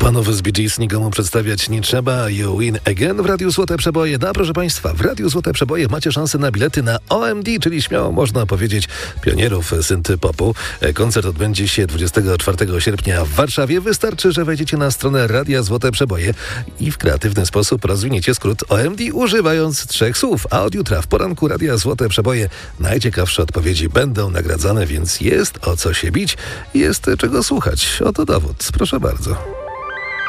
Panów z Bee Gees nikomu przedstawiać nie trzeba. You win again w Radiu Złote Przeboje. No, proszę Państwa, w Radiu Złote Przeboje macie szansę na bilety na OMD, czyli śmiało można powiedzieć pionierów synth-popu. Koncert odbędzie się 24 sierpnia w Warszawie. Wystarczy, że wejdziecie na stronę Radia Złote Przeboje i w kreatywny sposób rozwiniecie skrót OMD, używając 3 słów. A od jutra w poranku Radia Złote Przeboje najciekawsze odpowiedzi będą nagradzane, więc jest o co się bić, jest czego słuchać. Oto dowód. Proszę bardzo.